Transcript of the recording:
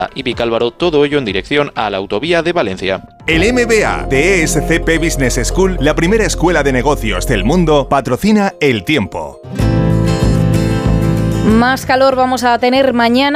y Vicálvaro, todo ello en dirección a la autovía de Valencia. El MBA de ESCP Business School, la primera escuela de negocios del mundo, patrocina El Tiempo. Más calor vamos a tener mañana.